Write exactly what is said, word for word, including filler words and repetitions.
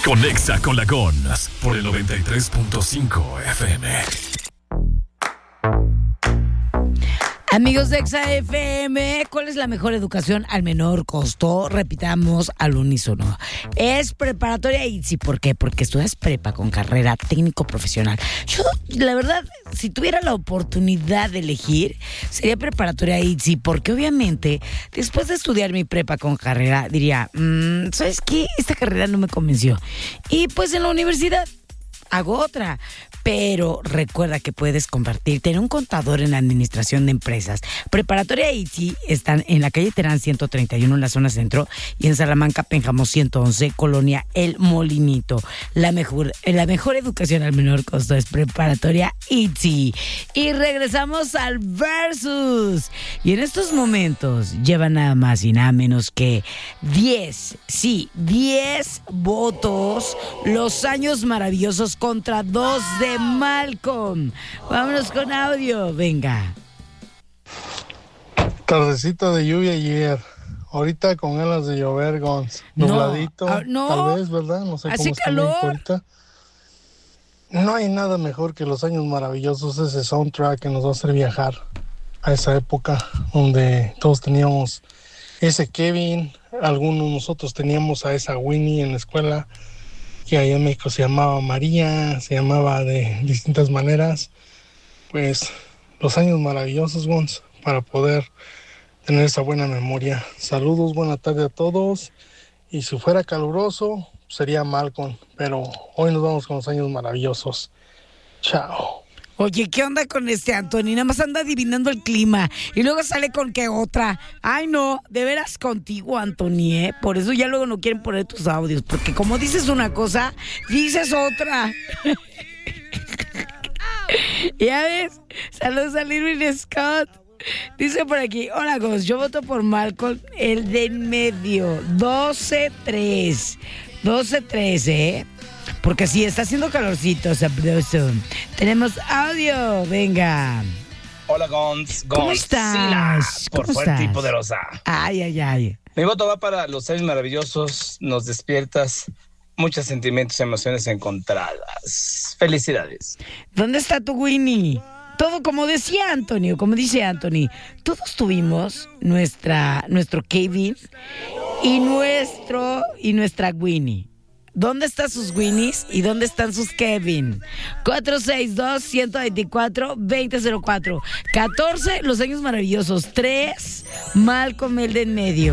Conexa con la Gons por el noventa y tres punto cinco F M. Amigos de Exa F M, ¿cuál es la mejor educación al menor costo? Repitamos al unísono. Es preparatoria I T S I. ¿Por qué? Porque estudias prepa con carrera técnico profesional. Yo, la verdad, si tuviera la oportunidad de elegir, sería preparatoria I T S I. Porque obviamente, después de estudiar mi prepa con carrera, diría, mmm, ¿sabes qué? Esta carrera no me convenció. Y pues en la universidad hago otra. Pero recuerda que puedes convertirte en un contador en la administración de empresas. Preparatoria I T S I están en la calle Terán ciento treinta y uno en la zona centro y en Salamanca, Pénjamo ciento once, Colonia El Molinito. La mejor, la mejor educación al menor costo es Preparatoria I T S I. Y regresamos al Versus. Y en estos momentos lleva nada más y nada menos que diez, sí, diez votos. Los años maravillosos contra dos de Malcolm. Vámonos con audio, venga. Tardecita de lluvia ayer. Ahorita con ganas de llover, Gons. Nubladito, no, no, tal vez, ¿verdad? No sé hace cómo está calor. México ahorita. No hay nada mejor que los años maravillosos, ese soundtrack que nos va a hacer viajar a esa época donde todos teníamos ese Kevin, algunos nosotros teníamos a esa Winnie en la escuela, que allá en México se llamaba María, se llamaba de distintas maneras. Pues los años maravillosos, Gons, para poder tener esa buena memoria. Saludos, buena tarde a todos. Y si fuera caluroso, sería Malcolm, pero hoy nos vamos con los años maravillosos. Chao. Oye, ¿qué onda con este Anthony? Nada más anda adivinando el clima y luego sale con que otra. Ay, no, de veras contigo, Anthony, ¿eh? Por eso ya luego no quieren poner tus audios, porque como dices una cosa, dices otra. Ya ves, saludos a Irwin Scott. Dice por aquí, hola, Gos, yo voto por Malcolm, el de en medio, doce tres. doce tres, ¿eh? Porque sí, está haciendo calorcito, sabroso. Tenemos audio, venga. Hola, Gons. ¿Cómo estás? Por ¿Cómo fuerte estás? y poderosa. Ay, ay, ay. Mi voto va para los años maravillosos. Nos despiertas muchos sentimientos y emociones encontradas. Felicidades. ¿Dónde está tu Winnie? Todo como decía Antonio, como dice Anthony, todos tuvimos nuestra, nuestro Kevin y nuestro y nuestra Winnie. ¿Dónde están sus Winnies y dónde están sus Kevin? cuatro seis dos, uno dos cuatro, dos cero cero cuatro. catorce, los años maravillosos. tres, Malcolm, el de en medio.